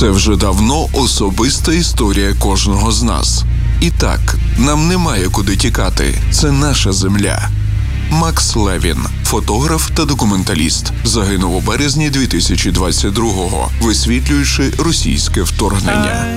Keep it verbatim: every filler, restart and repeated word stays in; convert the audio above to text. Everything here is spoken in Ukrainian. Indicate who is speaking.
Speaker 1: Це вже давно особиста історія кожного з нас. І так, нам немає куди тікати. Це наша земля. Макс Левін, фотограф та документаліст, загинув у березні дві тисячі двадцять другого, висвітлюючи російське вторгнення.